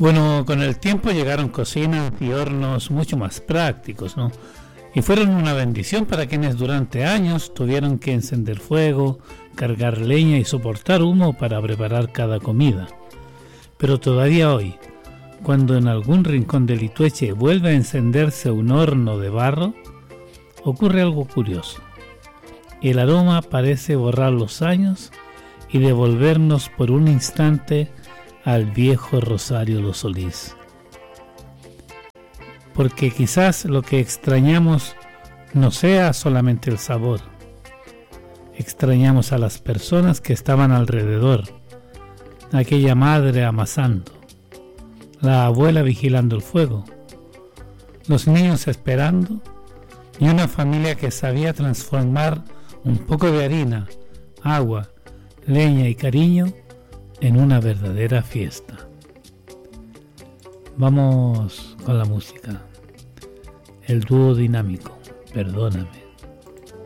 Bueno, con el tiempo llegaron cocinas y hornos mucho más prácticos, ¿no? Y fueron una bendición para quienes durante años tuvieron que encender fuego, cargar leña y soportar humo para preparar cada comida. Pero todavía hoy, cuando en algún rincón de Litueche vuelve a encenderse un horno de barro, ocurre algo curioso. El aroma parece borrar los años y devolvernos por un instante al viejo Rosario Los Solís. Porque quizás lo que extrañamos no sea solamente el sabor. Extrañamos a las personas que estaban alrededor, aquella madre amasando, la abuela vigilando el fuego, los niños esperando y una familia que sabía transformar un poco de harina, agua, leña y cariño en una verdadera fiesta. Vamos con la música. El dúo dinámico, perdóname.